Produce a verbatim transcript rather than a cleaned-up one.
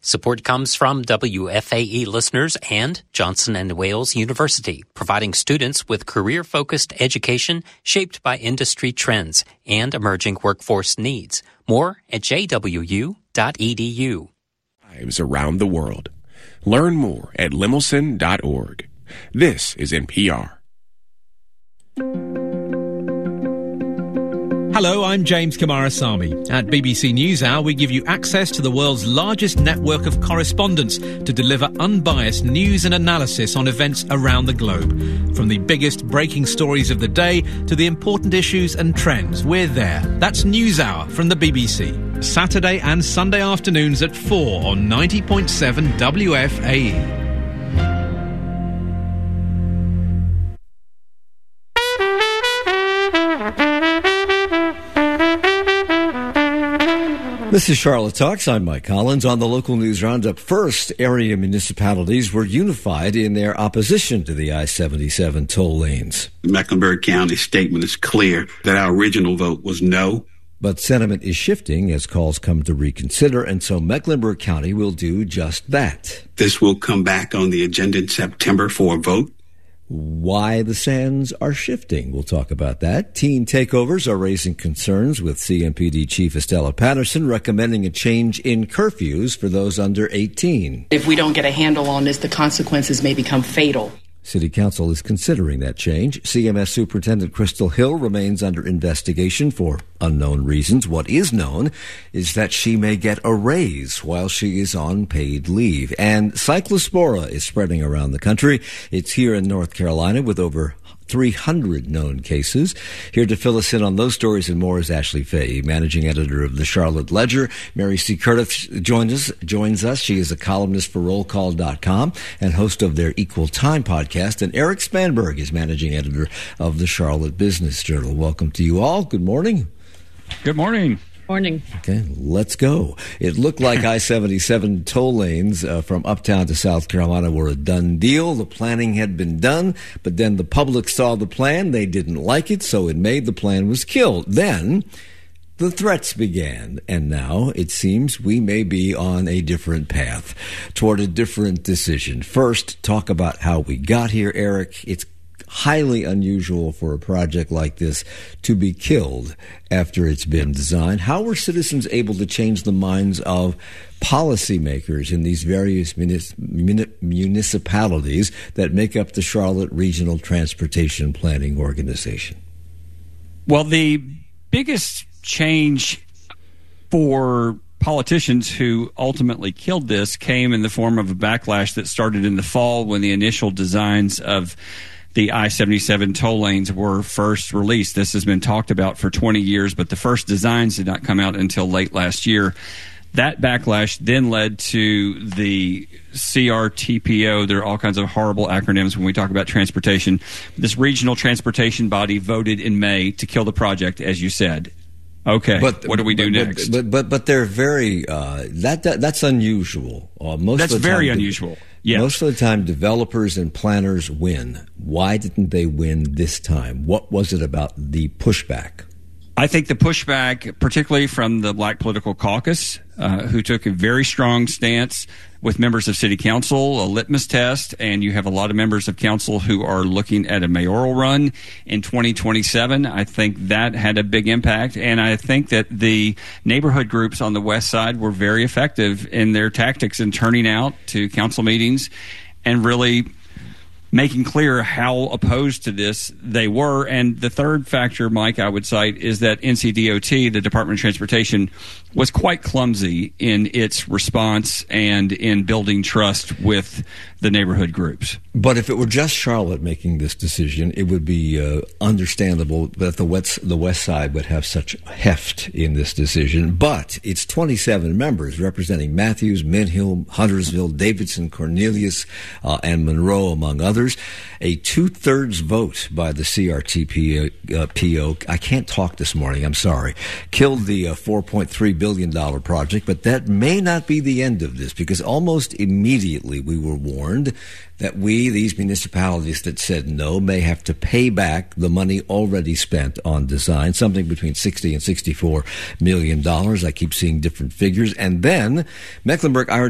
Support comes from W F A E listeners and Johnson and Wales University, providing students with career-focused education shaped by industry trends and emerging workforce needs. More at j w u dot e d u. Lives around the world. Learn more at lemelson dot org. This is N P R. Hello, I'm James Kamarasamy. At B B C NewsHour, we give you access to the world's largest network of correspondents to deliver unbiased news and analysis on events around the globe. From the biggest breaking stories of the day to the important issues and trends, we're there. That's NewsHour from the B B C. Saturday and Sunday afternoons at four on ninety point seven W F A E. This is Charlotte Talks. I'm Mike Collins. On the local news roundup, first, area municipalities were unified in their opposition to the I seventy-seven toll lanes. Mecklenburg County's statement is clear that our original vote was no. But sentiment is shifting as calls come to reconsider, and so Mecklenburg County will do just that. This will come back on the agenda in September for a vote. Why the sands are shifting. We'll talk about that. Teen takeovers are raising concerns, with C M P D Chief Estella Patterson recommending a change in curfews for those under eighteen. If we don't get a handle on this, the consequences may become fatal. City Council is considering that change. C M S Superintendent Crystal Hill remains under investigation for unknown reasons. What is known is that she may get a raise while she is on paid leave. And cyclospora is spreading around the country. It's here in North Carolina with over three hundred known cases. Here to fill us in on those stories and more is Ashley Fahey, managing editor of the Charlotte Ledger. Mary C. Curtis joins us. Joins us. She is a columnist for roll call dot com and host of their Equal Time podcast. And Eric Spanberg is managing editor of the Charlotte Business Journal. Welcome to you all. Good morning. Good morning. Morning. Okay, let's go. It looked like I seventy-seven toll lanes uh, from uptown to South Carolina were a done deal. The planning had been done, but then the public saw the plan. They didn't like it, so in May the plan was killed. Then the threats began, and now it seems we may be on a different path toward a different decision. First, talk about how we got here, Eric. It's highly unusual for a project like this to be killed after it's been designed. How were citizens able to change the minds of policymakers in these various munis- muni- municipalities that make up the Charlotte Regional Transportation Planning Organization? Well, the biggest change for politicians who ultimately killed this came in the form of a backlash that started in the fall when the initial designs of the I seventy-seven toll lanes were first released. This has been talked about for twenty years, but the first designs did not come out until late last year. That backlash then led to the C R T P O. There are all kinds of horrible acronyms when we talk about transportation. This regional transportation body voted in May to kill the project, as you said. Okay, but what do we do but, next? But, but but they're very uh, that, that that's unusual. Uh, most that's of the very time, unusual. Yes. Most of the time, developers and planners win. Why didn't they win this time? What was it about the pushback? I think the pushback, particularly from the Black Political Caucus, uh, who took a very strong stance with members of city council, a litmus test, and you have a lot of members of council who are looking at a mayoral run in twenty twenty-seven. I think that had a big impact, and I think that the neighborhood groups on the west side were very effective in their tactics in turning out to council meetings and really making clear how opposed to this they were. And the third factor, Mike, I would cite is that N C D O T, the Department of Transportation, was quite clumsy in its response and in building trust with the neighborhood groups. But if it were just Charlotte making this decision, it would be uh, understandable that the west, the west side would have such heft in this decision. But it's twenty-seven members representing Matthews, Midhill, Huntersville, Davidson, Cornelius, uh, and Monroe, among others. A two-thirds vote by the C R T P O, I can't talk this morning, I'm sorry, killed the uh, four point three billion dollars project. But that may not be the end of this, because almost immediately we were warned that we, these municipalities that said no, may have to pay back the money already spent on design, something between sixty and sixty-four million dollars. I keep seeing different figures. And then Mecklenburg